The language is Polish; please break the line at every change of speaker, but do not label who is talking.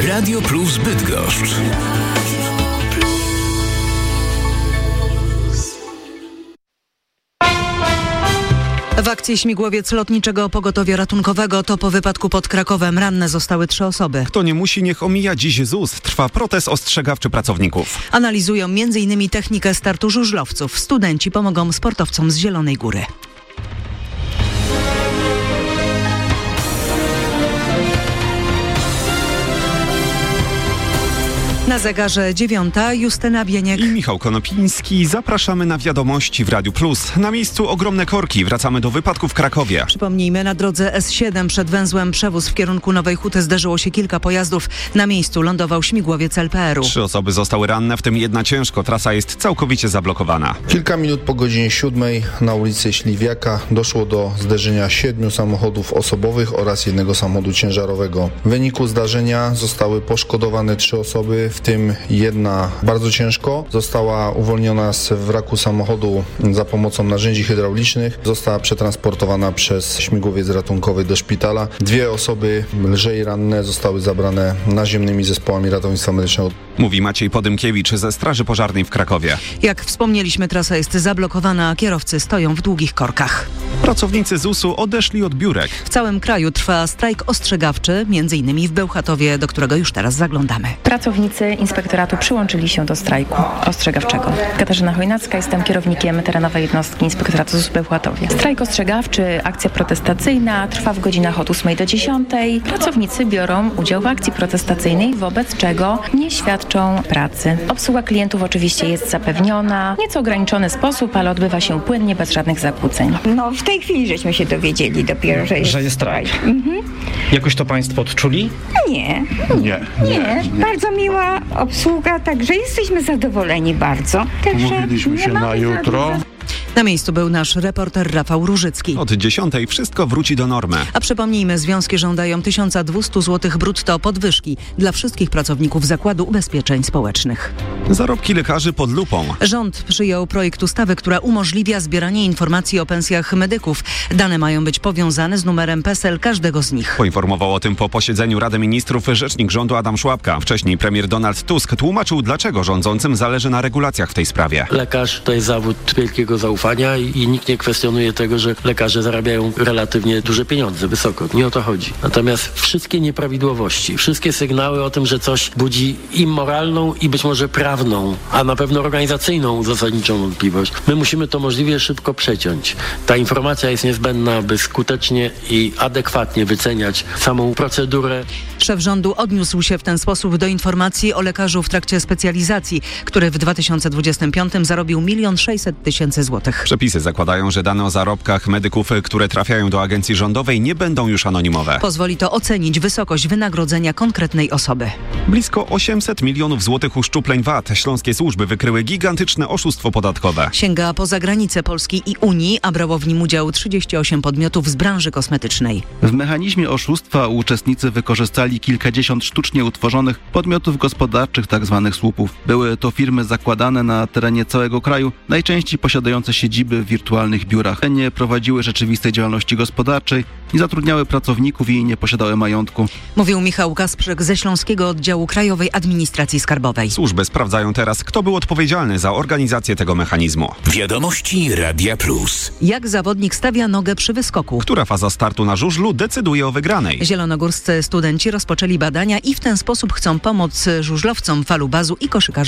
Radio Plus Bydgoszcz.
W akcji Śmigłowiec Lotniczego Pogotowia Ratunkowego to po wypadku pod Krakowem ranne zostały 3 osoby.
Kto nie musi, niech omija dziś ZUS. Trwa protest ostrzegawczy pracowników.
Analizują m.in. technikę startu żużlowców. Studenci pomogą sportowcom z Zielonej Góry. Na zegarze 9, Justyna Bieniek
i Michał Konopiński. Zapraszamy na wiadomości w Radiu Plus. Na miejscu ogromne korki. Wracamy do wypadku w Krakowie.
Przypomnijmy, na drodze S7 przed węzłem Przewóz w kierunku Nowej Huty zderzyło się kilka pojazdów. Na miejscu lądował śmigłowiec LPR-u.
3 osoby zostały ranne, w tym 1 ciężko. Trasa jest całkowicie zablokowana.
Kilka minut po godzinie 7 na ulicy Śliwiaka doszło do zderzenia 7 samochodów osobowych oraz 1 samochodu ciężarowego. W wyniku zdarzenia zostały poszkodowane 3 osoby, w tym 1 bardzo ciężko. Została uwolniona z wraku samochodu za pomocą narzędzi hydraulicznych. Została przetransportowana przez śmigłowiec ratunkowy do szpitala. 2 osoby lżej ranne zostały zabrane naziemnymi zespołami ratownictwa medycznego.
Mówi Maciej Podymkiewicz ze Straży Pożarnej w Krakowie.
Jak wspomnieliśmy, trasa jest zablokowana, a kierowcy stoją w długich korkach.
Pracownicy ZUS-u odeszli od biurek.
W całym kraju trwa strajk ostrzegawczy, m.in. w Bełchatowie, do którego już teraz zaglądamy.
Pracownicy inspektoratu przyłączyli się do strajku ostrzegawczego. Katarzyna Chojnacka, jestem kierownikiem terenowej jednostki inspektoratu ZUS w Bełchatowie. Strajk ostrzegawczy, akcja protestacyjna trwa w godzinach od 8 do 10. Pracownicy biorą udział w akcji protestacyjnej, wobec czego nie świadczą pracy. Obsługa klientów oczywiście jest zapewniona, w nieco ograniczony sposób, ale odbywa się płynnie, bez żadnych zakłóceń.
No w tej chwili żeśmy się dowiedzieli dopiero, że jest strajk.
Jakoś to państwo odczuli?
Nie. Bardzo miła obsługa, także jesteśmy zadowoleni bardzo.
Umówiliśmy się na jutro.
Na miejscu był nasz reporter Rafał Różycki.
Od 10 wszystko wróci do normy.
A przypomnijmy, związki żądają 1200 zł brutto podwyżki dla wszystkich pracowników Zakładu Ubezpieczeń Społecznych.
Zarobki lekarzy pod lupą.
Rząd przyjął projekt ustawy, która umożliwia zbieranie informacji o pensjach medyków. Dane mają być powiązane z numerem PESEL każdego z nich.
Poinformował o tym po posiedzeniu Rady Ministrów rzecznik rządu Adam Szłapka. Wcześniej premier Donald Tusk tłumaczył, dlaczego rządzącym zależy na regulacjach w tej sprawie.
Lekarz to jest zawód wielkiego zaufania i nikt nie kwestionuje tego, że lekarze zarabiają relatywnie duże pieniądze, wysoko. Nie o to chodzi. Natomiast wszystkie nieprawidłowości, wszystkie sygnały o tym, że coś budzi i moralną, i być może prawną, a na pewno organizacyjną zasadniczą wątpliwość, my musimy to możliwie szybko przeciąć. Ta informacja jest niezbędna, by skutecznie i adekwatnie wyceniać samą procedurę.
Szef rządu odniósł się w ten sposób do informacji o lekarzu w trakcie specjalizacji, który w 2025 zarobił 1 600 000 złotych.
Przepisy zakładają, że dane o zarobkach medyków, które trafiają do agencji rządowej, nie będą już anonimowe.
Pozwoli to ocenić wysokość wynagrodzenia konkretnej osoby.
Blisko 800 milionów złotych uszczupleń VAT. Śląskie służby wykryły gigantyczne oszustwo podatkowe.
Sięga poza granice Polski i Unii, a brało w nim udział 38 podmiotów z branży kosmetycznej.
W mechanizmie oszustwa uczestnicy wykorzystali kilkadziesiąt sztucznie utworzonych podmiotów gospodarczych, tzw. słupów. Były to firmy zakładane na terenie całego kraju, najczęściej posiadające siedziby w wirtualnych biurach. Te nie prowadziły rzeczywistej działalności gospodarczej, nie zatrudniały pracowników i nie posiadały majątku.
Mówił Michał Kasprzyk ze Śląskiego Oddziału Krajowej Administracji Skarbowej.
Służby sprawdzają teraz, kto był odpowiedzialny za organizację tego mechanizmu.
Wiadomości Radia Plus.
Jak zawodnik stawia nogę przy wyskoku?
Która faza startu na żużlu decyduje o wygranej?
Zielonogórscy studenci rozpoczęli badania i w ten sposób chcą pomóc żużlowcom, falubazu i koszykarzom